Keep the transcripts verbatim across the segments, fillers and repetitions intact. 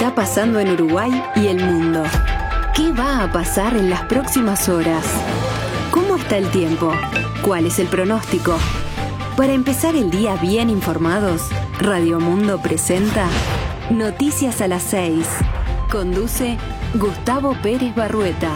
está pasando en Uruguay y el mundo? ¿Qué va a pasar en las próximas horas? ¿Cómo está el tiempo? ¿Cuál es el pronóstico? Para empezar el día bien informados, Radio Mundo presenta Noticias a las seis. Conduce Gustavo Pérez Barrueta.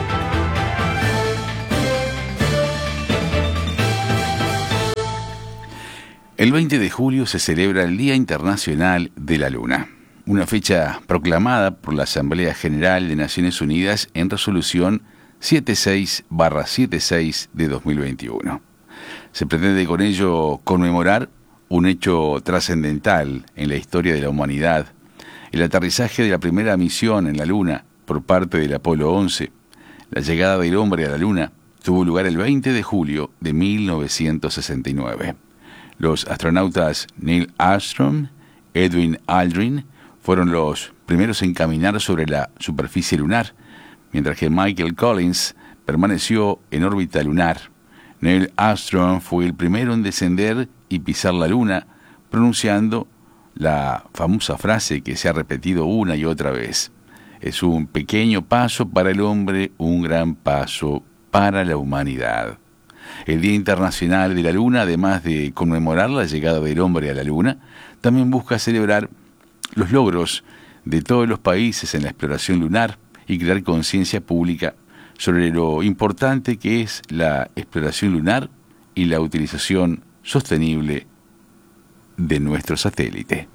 El veinte de julio se celebra el Día Internacional de la Luna, una fecha proclamada por la Asamblea General de Naciones Unidas en resolución setenta y seis barra setenta y seis de dos mil veintiuno. Se pretende con ello conmemorar un hecho trascendental en la historia de la humanidad, el aterrizaje de la primera misión en la Luna por parte del Apolo once. La llegada del hombre a la Luna tuvo lugar el veinte de julio de mil novecientos sesenta y nueve. Los astronautas Neil Armstrong, Edwin Aldrin, fueron los primeros en caminar sobre la superficie lunar, mientras que Michael Collins permaneció en órbita lunar. Neil Armstrong fue el primero en descender y pisar la Luna, pronunciando la famosa frase que se ha repetido una y otra vez: es un pequeño paso para el hombre, un gran paso para la humanidad. El Día Internacional de la Luna, además de conmemorar la llegada del hombre a la Luna, también busca celebrar los logros de todos los países en la exploración lunar y crear conciencia pública sobre lo importante que es la exploración lunar y la utilización sostenible de nuestro satélite.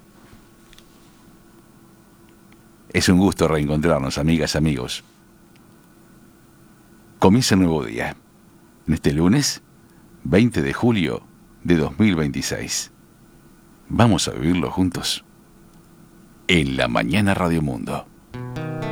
Es un gusto reencontrarnos, amigas, amigos. Comienza un nuevo día, en este lunes veinte de julio de dos mil veintiséis. Vamos a vivirlo juntos en la mañana Radio Mundo.